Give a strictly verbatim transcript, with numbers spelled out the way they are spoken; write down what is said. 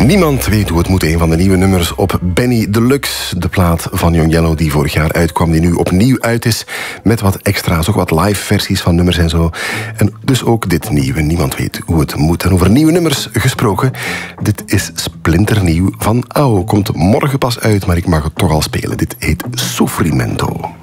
Niemand weet hoe het moet. Een van de nieuwe nummers op Benny Deluxe. De plaat van Young Yellow die vorig jaar uitkwam, die nu opnieuw uit is. Met wat extra's, ook wat live versies van nummers en zo. En dus ook dit nieuwe. Niemand weet hoe het moet. En over nieuwe nummers gesproken. Dit is splinternieuw van Au. Komt morgen pas uit, maar ik mag het toch al spelen. Dit heet Sofrimento.